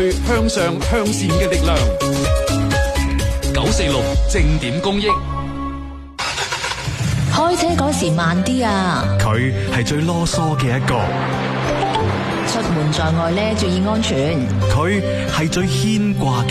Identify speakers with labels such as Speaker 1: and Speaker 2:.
Speaker 1: 向上向善嘅力量。946正點公益。
Speaker 2: 開車嗰時慢啲啊！
Speaker 3: 佢係最囉嗦嘅一個。
Speaker 2: 出門在外咧，注意安全。
Speaker 3: 佢係最牽掛